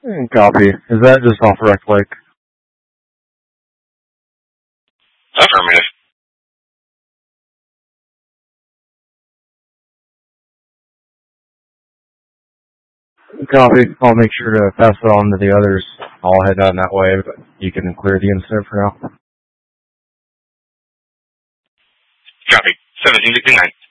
Copy. Is that just off Wreck Lake? Affirmative. Copy. I'll make sure to pass it on to the others. I'll head down that way, but you can clear the incident for now. Copy. 1769.